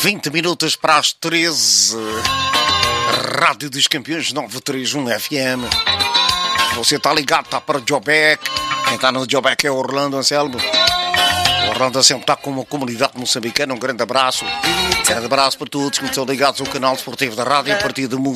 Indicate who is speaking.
Speaker 1: 20 minutos para as 13. Rádio dos Campeões 931 FM. Você está ligado, está para o Jobec. Quem está no Jobec é o Orlando Anselmo. O Orlando Anselmo está com uma comunidade moçambicana. Um grande abraço. Um grande abraço para todos que estão ligados ao canal esportivo da rádio a partir de